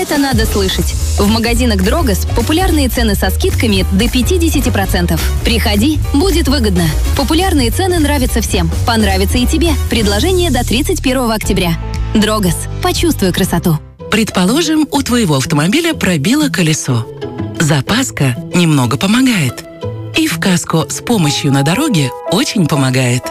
Это надо слышать. В магазинах Дрогос популярные цены со скидками до 50%. Приходи, будет выгодно. Популярные цены нравятся всем. Понравится и тебе. Предложение до 31 октября. Дрогос. Почувствуй красоту. Предположим, у твоего автомобиля пробило колесо. Запаска немного помогает. И в каско с помощью на дороге очень помогает.